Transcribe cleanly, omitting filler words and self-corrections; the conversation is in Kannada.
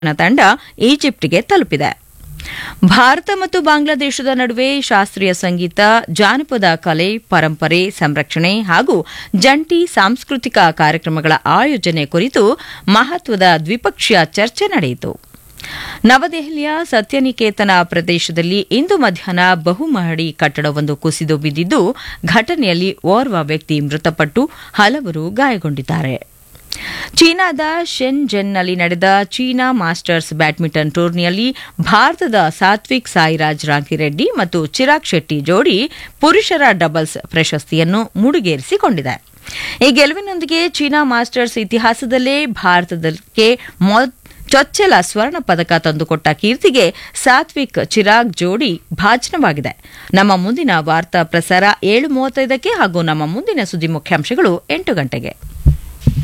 ತಂಡ ಈಜಿಪ್ಟ್ಗೆ ತಲುಪಿದೆ. ಭಾರತ ಮತ್ತು ಬಾಂಗ್ಲಾದೇಶದ ನಡುವೆ ಶಾಸ್ತ್ರೀಯ ಸಂಗೀತ, ಜಾನಪದ ಕಲೆ, ಪರಂಪರೆ ಸಂರಕ್ಷಣೆ ಹಾಗೂ ಜಂಟಿ ಸಾಂಸ್ಕೃತಿಕ ಕಾರ್ಯಕ್ರಮಗಳ ಆಯೋಜನೆ ಕುರಿತು ಮಹತ್ವದ ದ್ವಿಪಕ್ಷೀಯ ಚರ್ಚೆ ನಡೆಯಿತು. ನವದೆಹಲಿಯ ಸತ್ಯನಿಕೇತನ ಪ್ರದೇಶದಲ್ಲಿ ಇಂದು ಮಧ್ಯಾಹ್ನ ಬಹುಮಹಡಿ ಕಟ್ಟಡವೊಂದು ಕುಸಿದು ಬಿದ್ದಿದ್ದು, ಘಟನೆಯಲ್ಲಿ ಓರ್ವ ವ್ಯಕ್ತಿ ಮೃತಪಟ್ಟು ಹಲವರು ಗಾಯಗೊಂಡಿದ್ದಾರೆ. ಚೀನಾದ ಶೆನ್ಜೆನ್ನಲ್ಲಿ ನಡೆದ ಚೀನಾ ಮಾಸ್ಟರ್ಸ್ ಬ್ಯಾಡ್ಮಿಂಟನ್ ಟೂರ್ನಿಯಲ್ಲಿ ಭಾರತದ ಸಾತ್ವಿಕ್ ಸಾಯಿರಾಜ್ ರಾಂಕಿರೆಡ್ಡಿ ಮತ್ತು ಚಿರಾಗ್ ಶೆಟ್ಟಿ ಜೋಡಿ ಪುರುಷರ ಡಬಲ್ಸ್ ಪ್ರಶಸ್ತಿಯನ್ನು ಮುಡಿಗೇರಿಸಿಕೊಂಡಿದೆ. ಈ ಗೆಲುವಿನೊಂದಿಗೆ ಚೀನಾ ಮಾಸ್ಟರ್ಸ್ ಇತಿಹಾಸದಲ್ಲೇ ಭಾರತಕ್ಕೆ ಚೊಚ್ಚಲ ಸ್ವರ್ಣ ಪದಕ ತಂದುಕೊಟ್ಟ ಕೀರ್ತಿಗೆ ಸಾತ್ವಿಕ್ ಚಿರಾಗ್ ಜೋಡಿ ಭಾಜನವಾಗಿದೆ. ನಮ್ಮ ಮುಂದಿನ ವಾರ್ತಾ ಪ್ರಸಾರ 7:35 ಹಾಗೂ ನಮ್ಮ ಮುಂದಿನ ಸುದ್ದಿ ಮುಖ್ಯಾಂಶಗಳು 8 ಗಂಟೆಗೆ.